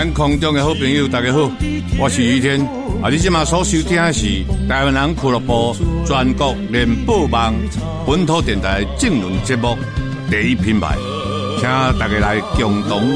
咱空中的好朋友，大家好，我是于天。你即马所收听的是台湾人俱乐部全国联播网本土电台政论节目第一品牌，请大家来共同